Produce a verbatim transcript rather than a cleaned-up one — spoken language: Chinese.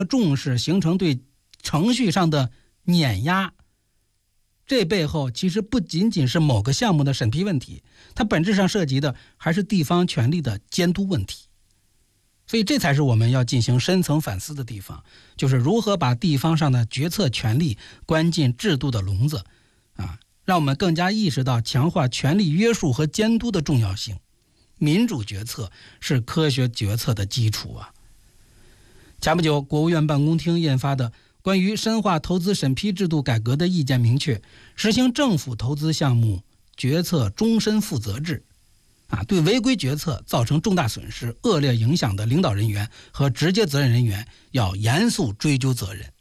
重视，形成对程序上的碾压。这背后其实不仅仅是某个项目的审批问题，它本质上涉及的还是地方权力的监督问题。所以这才是我们要进行深层反思的地方，就是如何把地方上的决策权力关进制度的笼子啊，让我们更加意识到强化权力约束和监督的重要性。民主决策是科学决策的基础啊。前不久，国务院办公厅印发的关于深化投资审批制度改革的意见明确，实行政府投资项目决策终身负责制啊，对违规决策造成重大损失、恶劣影响的领导人员和直接责任人员要严肃追究责任。